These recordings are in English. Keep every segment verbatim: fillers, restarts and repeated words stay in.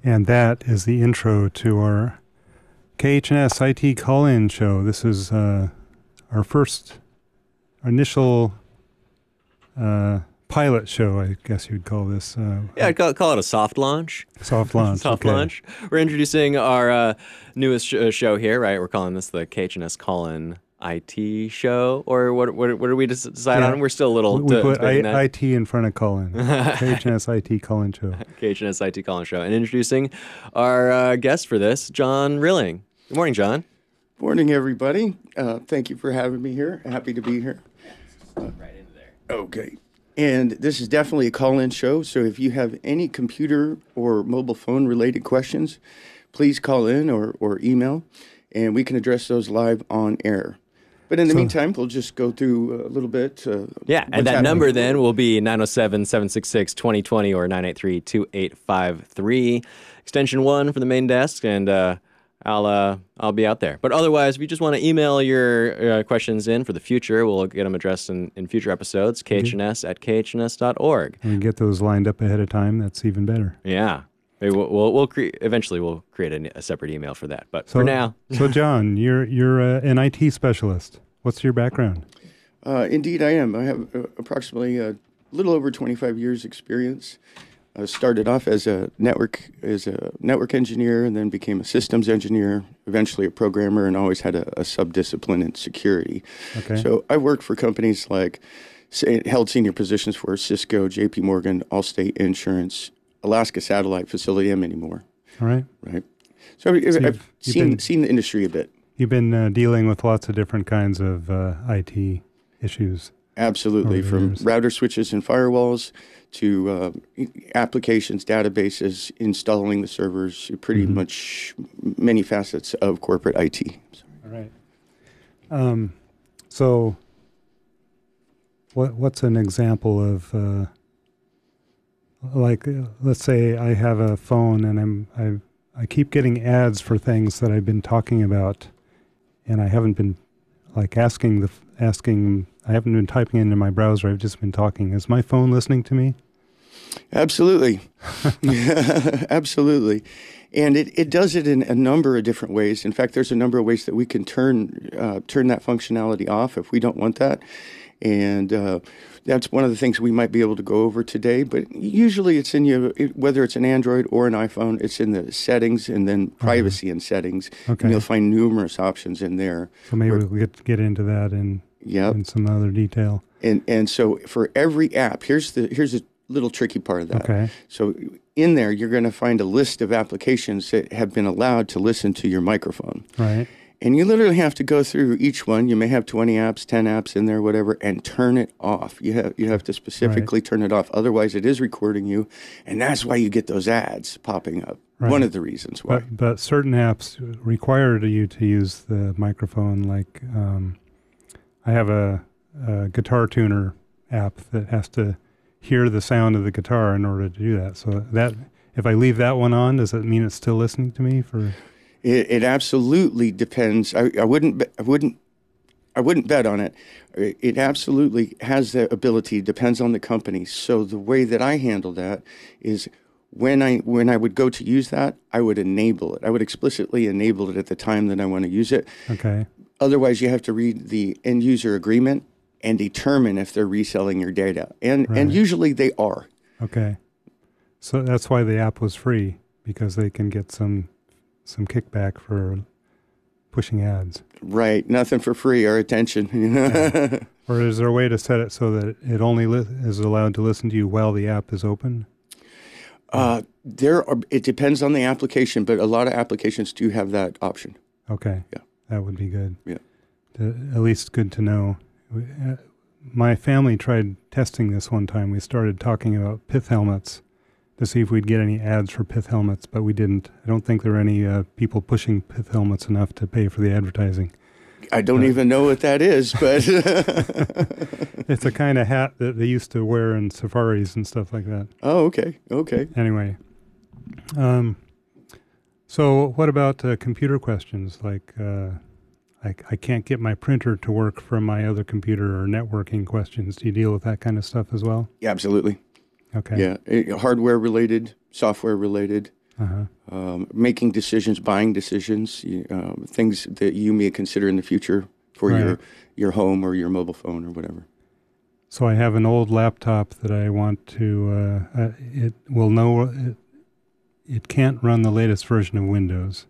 And that is the intro to our K H N S I T call-in show. This is uh, our first our initial uh, pilot show, I guess you'd call this. Uh, yeah, I'd call, call it a soft launch. Soft launch. soft okay. launch. We're introducing our uh, newest sh- show here, right? We're calling this the K H N S Call-In I T show, or what? What, what did we just decide yeah. on? We're still a little. We, we d- put I, that. I T in front of call-in. K H N S I T call-in show. K H N S I T call-in show, and introducing our uh, guest for this, John Rilling. Good morning, John. Morning, everybody. Uh, thank you for having me here. Happy to be here. Uh, right into there. Okay. And this is definitely a call-in show, so if you have any computer or mobile phone related questions, please call in or, or email, and we can address those live on air. But in the so, meantime, we'll just go through a little bit. Uh, yeah, and that happening. number then will be nine oh seven, seven six six, two oh two oh or nine eight three, two eight five three, extension one for the main desk, and uh, I'll uh, I'll be out there. But otherwise, if you just want to email your uh, questions in for the future, we'll get them addressed in, in future episodes, K H N S at K H N S dot org. And we get those lined up ahead of time. That's even better. Yeah. Maybe we'll, we'll, we'll cre- eventually we'll create a, a separate email for that. But so, for now. So, John, you're, you're uh, an I T specialist. What's your background? Uh, indeed, I am. I have uh, approximately a little over twenty-five years experience. I started off as a network as a network engineer, and then became a systems engineer, eventually a programmer, and always had a, a sub-discipline in security. Okay. So I worked for companies like, say, held senior positions for Cisco, J P Morgan, Allstate Insurance, Alaska Satellite Facility, and many more. All right. Right. So, I've, So I've you've- you've seen been- seen the industry a bit. You've been uh, dealing with lots of different kinds of uh, I T issues. Absolutely, over the from years. router switches and firewalls to uh, applications, databases, installing the servers, pretty Mhm. much many facets of corporate I T. All right. Um, so, what what's an example of, uh, like, uh, let's say I have a phone and I'm I I keep getting ads for things that I've been talking about, and I haven't been like asking the asking. I haven't been typing into my browser. I've just been talking. Is my phone listening to me? Absolutely. Absolutely. And it, it does it in a number of different ways. In fact, there's a number of ways that we can turn uh, turn that functionality off if we don't want that. And uh, that's one of the things we might be able to go over today. But usually it's in you, it, whether it's an Android or an iPhone, it's in the settings and then privacy and settings. Okay. And you'll find numerous options in there. So maybe Where- we'll get get into that in Yep. in some other detail. And and so for every app, here's the here's a little tricky part of that. Okay. So in there, you're going to find a list of applications that have been allowed to listen to your microphone. Right. And you literally have to go through each one. You may have twenty apps, ten apps in there, whatever, and turn it off. You have you have to specifically Right. turn it off. Otherwise, it is recording you, and that's why you get those ads popping up. Right. One of the reasons why. But, but certain apps require you to use the microphone. Like um, I have a, a guitar tuner app that has to hear the sound of the guitar in order to do that. So that if I leave that one on, does that mean it's still listening to me? For It, it absolutely depends. I, I wouldn't. be- I wouldn't. I wouldn't bet on it. It it absolutely has the ability. Depends on the company. So the way that I handle that is when I when I would go to use that, I would enable it. I would explicitly enable it at the time that I want to use it. okay, Otherwise, you have to read the end user agreement and determine if they're reselling your data. And Right. and usually they are. okay. So that's why the app was free, because they can get some some kickback for pushing ads. Right. Nothing for free. Our attention. Or is there a way to set it so that it only li- is allowed to listen to you while the app is open? Uh, there are, it depends on the application, but a lot of applications do have that option. Okay. Yeah. That would be good. Yeah. To, at least good to know. We, uh, my family tried testing this one time. We started talking about pith helmets to see if we'd get any ads for pith helmets, but we didn't. I don't think there are any uh, people pushing pith helmets enough to pay for the advertising. I don't even know what that is, but It's a kind of hat that they used to wear in safaris and stuff like that. oh, okay, okay. Anyway, um, so what about uh, computer questions? Like, uh, I, I can't get my printer to work from my other computer, or networking questions. Do you deal with that kind of stuff as well? Yeah, absolutely. Okay. Yeah, eh, hardware related, software related. Uh-huh. um, making decisions, buying decisions, you- um, things that you may consider in the future for Right. your your home or your mobile phone or whatever. So I have an old laptop that I want to, uh, uh, it will know, it, it can't run the latest version of Windows.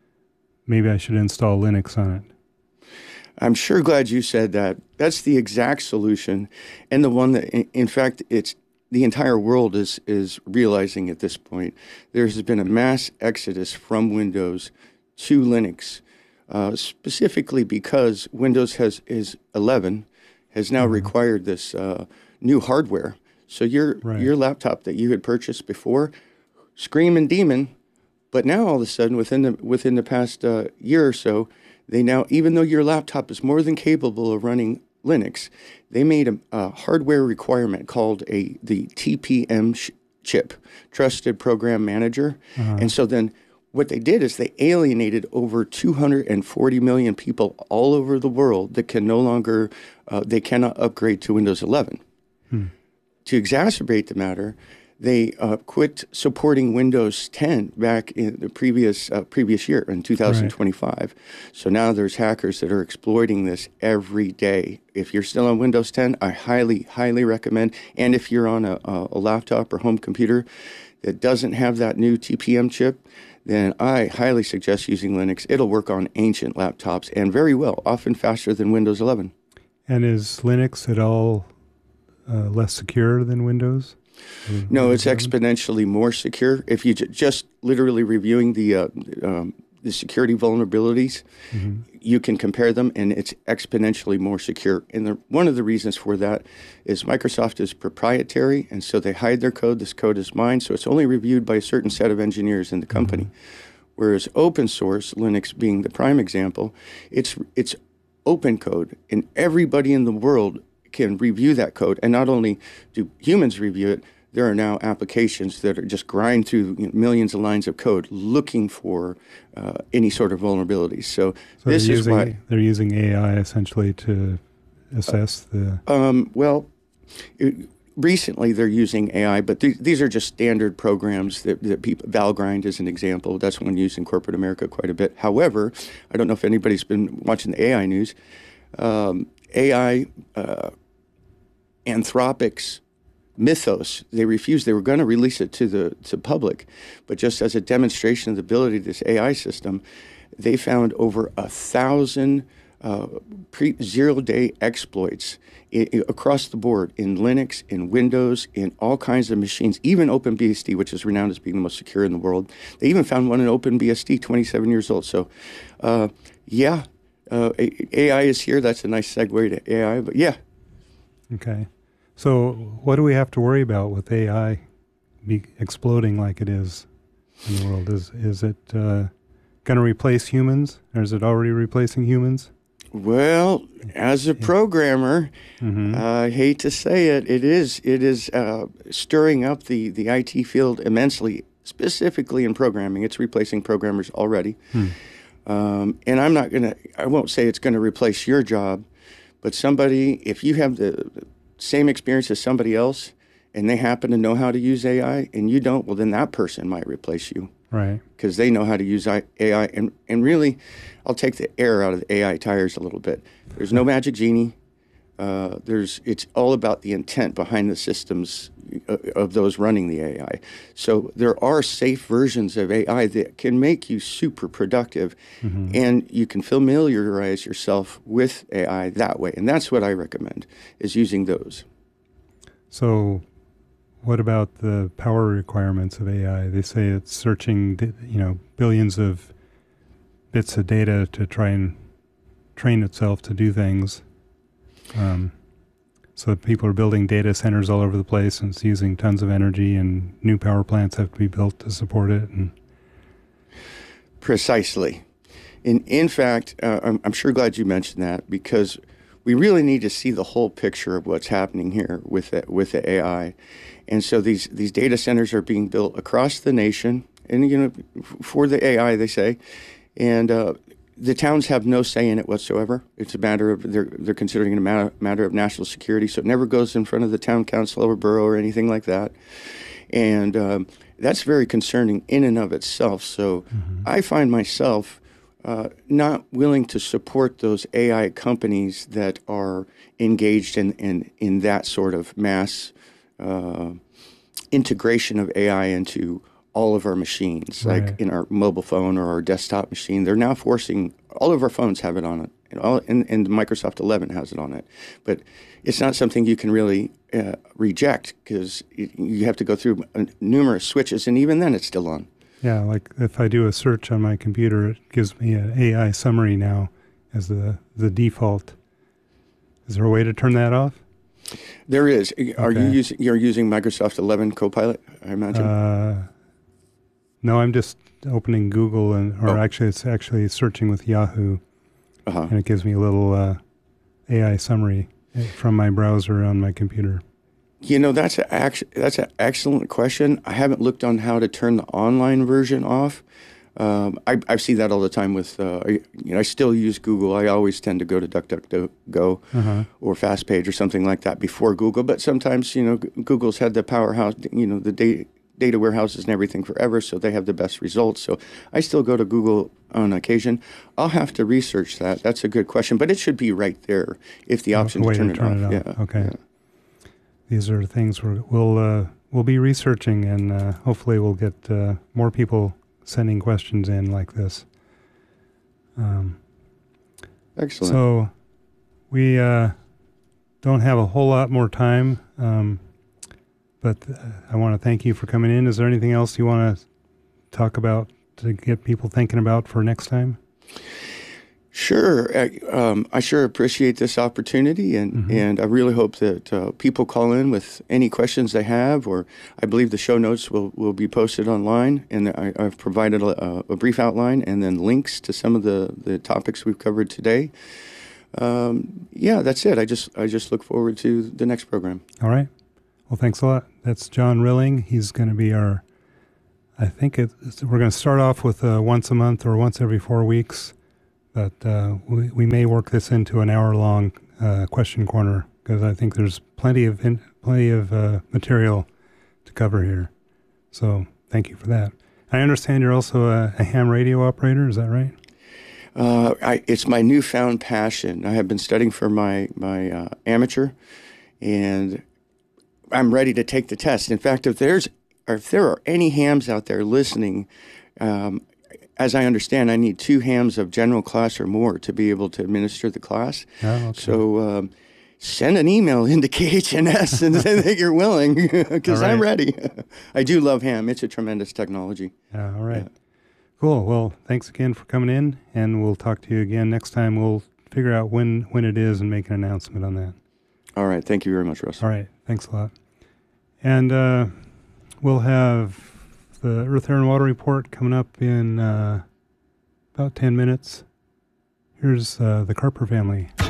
Maybe I should install Linux on it. I'm sure glad you said that. That's the exact solution, and the one that, in, in fact, it's the entire world is is realizing at this point. There's been a mass exodus from Windows to Linux, uh, specifically because Windows has is eleven has now Mm-hmm. required this uh, new hardware. So your Right. your laptop that you had purchased before, screaming demon, but now all of a sudden within the within the past uh, year or so, they now, even though your laptop is more than capable of running Linux, they made a, a hardware requirement called a the T P M sh- chip, Trusted Program Manager. Uh-huh. And so then what they did is they alienated over two hundred forty million people all over the world that can no longer, uh, they cannot upgrade to Windows eleven. Hmm. To exacerbate the matter, they uh, quit supporting Windows ten back in the previous uh, previous year in two thousand twenty-five. So now there's hackers that are exploiting this every day. If you're still on Windows ten, I highly, highly recommend. And if you're on a, a, a laptop or home computer that doesn't have that new T P M chip, then I highly suggest using Linux. It'll work on ancient laptops and very well, often faster than Windows eleven. And is Linux at all uh, less secure than Windows? Or No, it's Windows eleven? exponentially more secure. If you j- just literally reviewing the uh, um, the security vulnerabilities, Mhm. you can compare them, and it's exponentially more secure. And the, one of the reasons for that is Microsoft is proprietary, and so they hide their code. This code is mine, so it's only reviewed by a certain set of engineers in the company. Whereas open source, Linux being the prime example, it's it's open code, and everybody in the world can review that code. And not only do humans review it, there are now applications that are just grind through you know, millions of lines of code looking for uh, any sort of vulnerabilities. So, So this they're is using, why, they're using A I essentially to assess the. um, well, it, recently they're using A I, but th- these are just standard programs that, that people, Valgrind is an example. That's one used in corporate America quite a bit. However, I don't know if anybody's been watching the A I news. Um, A I, uh, Anthropic's Mythos, they refused. They were going to release it to the to public, but just as a demonstration of the ability of this A I system, they found over a thousand uh, pre- zero-day exploits I- I- across the board in Linux, in Windows, in all kinds of machines, even OpenBSD, which is renowned as being the most secure in the world. They even found one in OpenBSD, twenty-seven years old. So, uh, yeah, uh, A I is here. That's a nice segue to A I, but yeah. Okay. So what do we have to worry about with A I be exploding like it is in the world? Is is it uh, going to replace humans, or is it already replacing humans? Well, as a programmer, Mm-hmm. I hate to say it, it is it is uh, stirring up the, the I T field immensely, specifically in programming. It's replacing programmers already. Hmm. Um, and I'm not going to, I won't say it's going to replace your job, but somebody, if you have the, the same experience as somebody else and they happen to know how to use A I and you don't, well, then that person might replace you. Right. Because they know how to use I- A I. And, and really, I'll take the air out of the A I tires a little bit. There's no magic genie. Uh, there's it's all about the intent behind the systems uh, of those running the A I. So there are safe versions of A I that can make you super productive, Mm-hmm. and you can familiarize yourself with A I that way. And that's what I recommend, is using those. So what about the power requirements of A I? They say it's searching, di- you know, billions of bits of data to try and train itself to do things. Um, so people are building data centers all over the place, and it's using tons of energy, and new power plants have to be built to support it. And Precisely. In, in fact, uh, I'm, I'm sure glad you mentioned that, because we really need to see the whole picture of what's happening here with the, with the A I. And so these, these data centers are being built across the nation, and you know, f- for the A I, they say, and uh, the towns have no say in it whatsoever. It's a matter of, they're, they're considering it a matter, matter of national security, so it never goes in front of the town council or borough or anything like that. And um, that's very concerning in and of itself. So mm-hmm. I find myself uh, not willing to support those A I companies that are engaged in, in, in that sort of mass uh, integration of A I into all of our machines, right. like in our mobile phone or our desktop machine. They're now forcing, all of our phones have it on it, and, all, and, and Microsoft eleven has it on it. But it's not something you can really uh, reject, because you have to go through numerous switches, and even then it's still on. Yeah, like if I do a search on my computer, it gives me an A I summary now as the, the default. Is there a way to turn that off? There is. Are okay. you using, you're using Microsoft eleven Copilot, I imagine? Uh, no, I'm just opening Google, and or oh. actually it's actually searching with Yahoo, uh-huh. and it gives me a little uh, A I summary from my browser on my computer. You know, that's a, that's an excellent question. I haven't looked on how to turn the online version off. Um, I, I see that all the time with, uh, I, you know, I still use Google. I always tend to go to DuckDuckGo uh-huh. or FastPage or something like that before Google. But sometimes, you know, Google's had the powerhouse, you know, the data, data warehouses and everything forever, so they have the best results. So I still go to Google on occasion. I'll have to research that. That's a good question. But it should be right there if the option oh, to turn, to turn it, it off. off. Yeah. Okay. Yeah. These are things we're, we'll, uh, we'll be researching, and uh, hopefully we'll get uh, more people sending questions in like this. Um, Excellent. So we uh, don't have a whole lot more time, um, but uh, I want to thank you for coming in. Is there anything else you want to talk about to get people thinking about for next time? Sure. I, um, I sure appreciate this opportunity, and, mm-hmm. and I really hope that uh, people call in with any questions they have, or I believe the show notes will, will be posted online, and I, I've provided a, a brief outline and then links to some of the, the topics we've covered today. Um, yeah, that's it. I just I just look forward to the next program. All right. Well, thanks a lot. That's John Rilling. He's going to be our, I think it, we're going to start off with uh, once a month or once every four weeks. But uh, we, we may work this into an hour-long uh, question corner, because I think there's plenty of in, plenty of uh, material to cover here. So thank you for that. I understand you're also a, a ham radio operator. Is that right? Uh, I, it's my newfound passion. I have been studying for my my uh, amateur, and I'm ready to take the test. In fact, if there's or if there are any hams out there listening. Um, As I understand, I need two hams of general class or more to be able to administer the class. Oh, okay. So um, send an email into K H N S and say that you're willing, because right. I'm ready. I do love ham. It's a tremendous technology. Yeah, all right. Yeah. Cool. Well, thanks again for coming in, and we'll talk to you again next time. We'll figure out when, when it is and make an announcement on that. All right. Thank you very much, Russ. All right. Thanks a lot. And uh, we'll have the Earth, Air, and Water Report coming up in uh, about ten minutes. Here's uh, the Carper family.